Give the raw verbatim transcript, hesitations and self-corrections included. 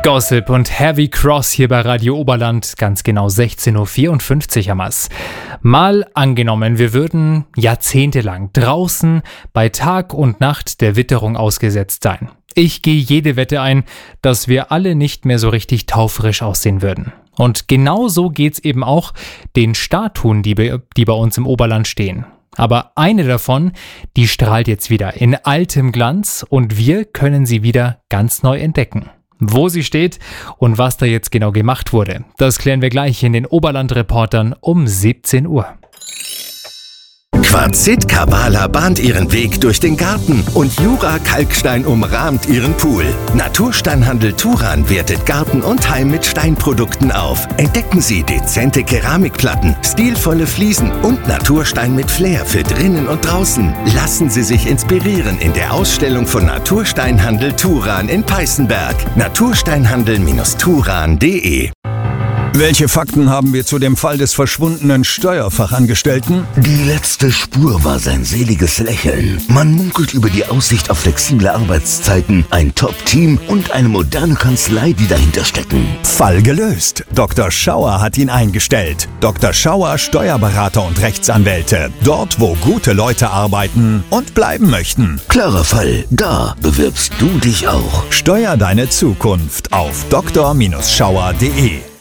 Gossip und Heavy Cross hier bei Radio Oberland, ganz genau sechzehn Uhr vierundfünfzig am Ass. Mal angenommen, wir würden jahrzehntelang draußen bei Tag und Nacht der Witterung ausgesetzt sein. Ich gehe jede Wette ein, dass wir alle nicht mehr so richtig taufrisch aussehen würden. Und genau so geht's eben auch den Statuen, die, be- die bei uns im Oberland stehen. Aber eine davon, die strahlt jetzt wieder in altem Glanz und wir können sie wieder ganz neu entdecken. Wo sie steht und was da jetzt genau gemacht wurde, das klären wir gleich in den Oberland-Reportern um siebzehn Uhr. Quarzit Kabala bahnt ihren Weg durch den Garten und Jura Kalkstein umrahmt ihren Pool. Natursteinhandel Turan wertet Garten und Heim mit Steinprodukten auf. Entdecken Sie dezente Keramikplatten, stilvolle Fliesen und Naturstein mit Flair für drinnen und draußen. Lassen Sie sich inspirieren in der Ausstellung von Natursteinhandel Turan in Peißenberg. natursteinhandel Turan punkt de. Welche Fakten haben wir zu dem Fall des verschwundenen Steuerfachangestellten? Die letzte Spur war sein seliges Lächeln. Man munkelt über die Aussicht auf flexible Arbeitszeiten, ein Top-Team und eine moderne Kanzlei, die dahinter stecken. Fall gelöst. Doktor Schauer hat ihn eingestellt. Doktor Schauer, Steuerberater und Rechtsanwälte. Dort, wo gute Leute arbeiten und bleiben möchten. Klarer Fall. Da bewirbst du dich auch. Steuer deine Zukunft auf doktor Schauer punkt de.